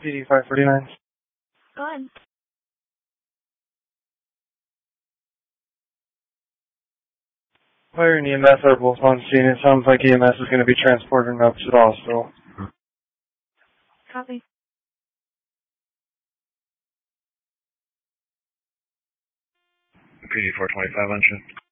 PD 549. Go ahead. Fire and EMS are both on scene. It sounds like EMS is going to be transported up to the hospital. Copy. PD 425 on